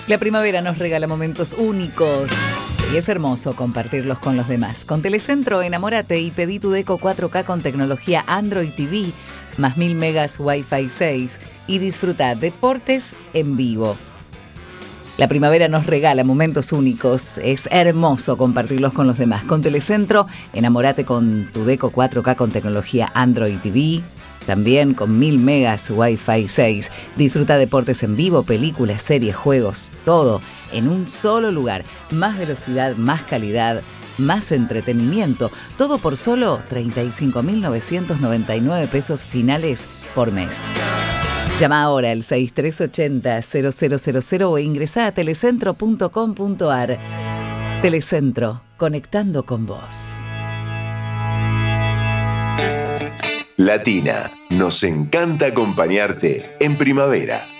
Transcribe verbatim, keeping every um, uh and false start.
La primavera nos regala momentos únicos y es hermoso compartirlos con los demás. Con Telecentro, enamórate y pedí tu Deco cuatro K con tecnología Android T V, más mil megas Wi-Fi seis y disfruta deportes en vivo. La primavera nos regala momentos únicos. Es hermoso compartirlos con los demás. Con Telecentro, enamórate con tu Deco cuatro K con tecnología Android T V. También con mil megas Wi-Fi seis. Disfruta deportes en vivo, películas, series, juegos, todo en un solo lugar. Más velocidad, más calidad, más entretenimiento. Todo por solo treinta y cinco mil novecientos noventa y nueve pesos finales por mes. Llama ahora al seis tres ocho cero cero cero cero cero o ingresa a telecentro punto com punto ar. Telecentro, conectando con vos. Latina, nos encanta acompañarte en primavera.